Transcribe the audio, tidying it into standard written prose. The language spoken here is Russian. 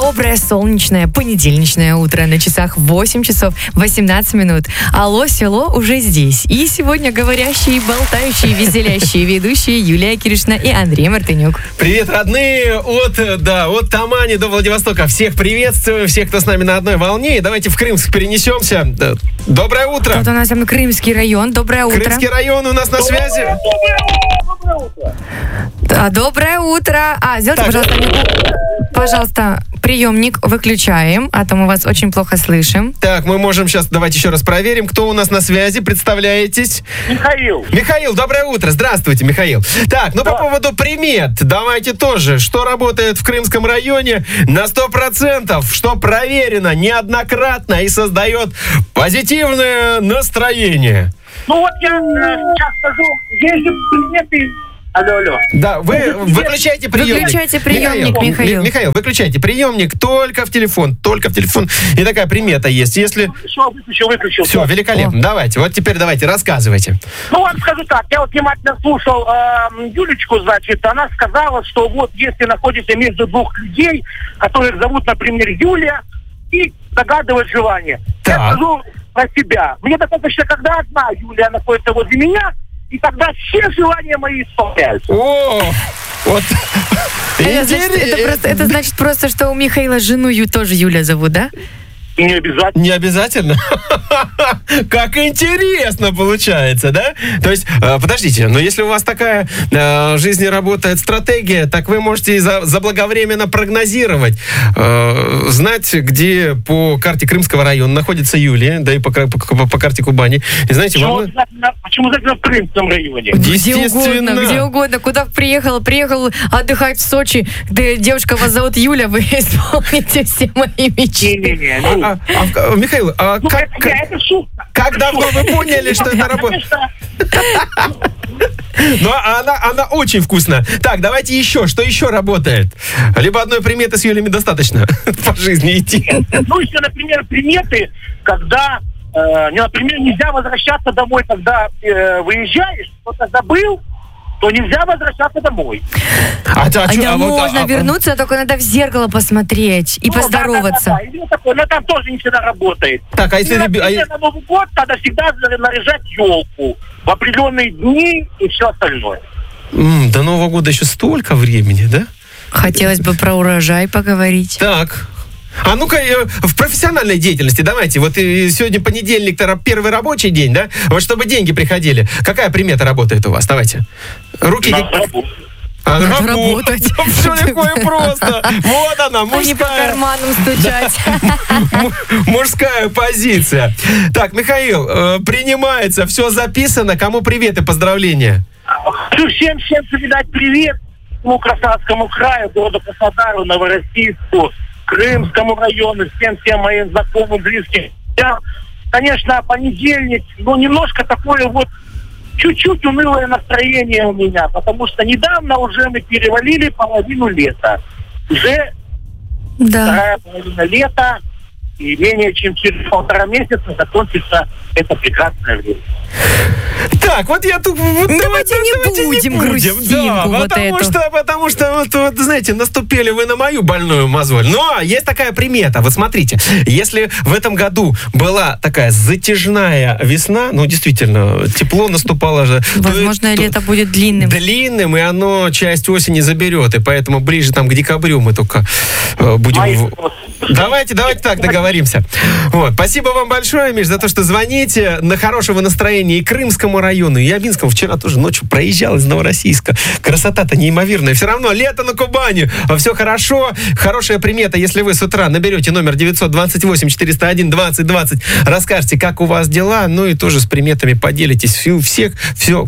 Доброе солнечное понедельничное утро. На часах 8 часов 18 минут. Алло, село уже здесь. И сегодня говорящие, болтающие, веселящие ведущие Юлия Киришна и Андрей Мартынюк. Привет, родные, от Тамани до Владивостока. Всех приветствую, всех, кто с нами на одной волне. И давайте в Крымск перенесемся. Доброе утро. Вот у нас там Крымский район. Доброе утро. Крымский район у нас на связи. Доброе утро. Сделайте, пожалуйста, приемник выключаем, а то мы вас очень плохо слышим. Так, мы можем сейчас, давайте еще раз проверим, кто у нас на связи. Представляетесь? Михаил. Михаил, доброе утро. Здравствуйте, Михаил. Так, по поводу примет, давайте тоже. Что работает в Крымском районе на 100%, что проверено неоднократно и создает позитивное настроение? Я сейчас скажу, есть приметы. Алло. Да, вы выключайте приемник. Выключайте приемник, Михаил. Михаил, выключайте приемник только в телефон. И такая примета есть. Если... Все, выключил. Все, великолепно. Давайте, теперь рассказывайте. Скажу так, я внимательно слушал Юлечку, она сказала, что если находится между двух людей, которых зовут, например, Юлия, и загадывать желание. Так. Я скажу про себя. Мне достаточно, когда одна Юлия находится возле меня, и тогда все желания мои исполняются. Это значит просто, что у Михаила жену тоже Юля зовут, да? Не обязательно. Не обязательно? Как интересно получается, да? То есть, подождите, но если у вас такая в жизни работает стратегия, так вы можете заблаговременно прогнозировать, знать, где по карте Крымского района находится Юлия, да и по карте Кубани. И знаете, почему обязательно в Крымском районе? Где угодно. Куда приехал отдыхать в Сочи, где девушка вас зовут Юля, вы исполните все мои мечты. Михаил, это шутка. Как давно вы поняли, что это работает? Она очень вкусная. Так, давайте еще. Что еще работает? Либо одной приметы с Юлями достаточно по жизни идти. Еще, например, приметы, когда, например, нельзя возвращаться домой, когда выезжаешь, кто-то забыл, то нельзя возвращаться домой. Можно вернуться, только надо в зеркало посмотреть и поздороваться. Но там тоже не всегда работает. Так, а если... на Новый год надо всегда наряжать елку в определенные дни и все остальное. До Нового года еще столько времени, да? Хотелось бы про урожай поговорить. Так. А ну-ка, в профессиональной деятельности давайте. Сегодня понедельник, первый рабочий день, да? Чтобы деньги приходили. Какая примета работает у вас? Давайте. Руки... Надо работать. Все легко и просто. Вот она, мужская. Не по карманам стучать. Мужская позиция. Так, Михаил, принимается, все записано. Кому привет и поздравления? Хочу всем передать привет Краснодарскому краю, городу Краснодару, Новороссийску, Крымскому району, всем моим знакомым, близким. Конечно, понедельник, немножко такое чуть-чуть унылое настроение у меня, потому что недавно уже мы перевалили половину лета. Уже вторая половина лета, и менее чем через 1,5 месяца закончится это прекрасное время. Так, я тут... Давайте не будем грустинку потому что, знаете, наступили вы на мою больную мозоль. Но есть такая примета. Смотрите, если в этом году была такая затяжная весна, действительно, тепло наступало же. Возможно, лето будет длинным. Длинным, и оно часть осени заберет. И поэтому ближе к декабрю мы только будем... Давайте так договоримся. Спасибо вам большое, Миш, за то, что звоните. На хорошего настроения и Крымскому району, и Явинскому. Вчера тоже ночью проезжал из Новороссийска. Красота-то неимоверная. Все равно лето на Кубани. Все хорошо. Хорошая примета, если вы с утра наберете номер 928-401-2020, расскажете, как у вас дела, и тоже с приметами поделитесь. Все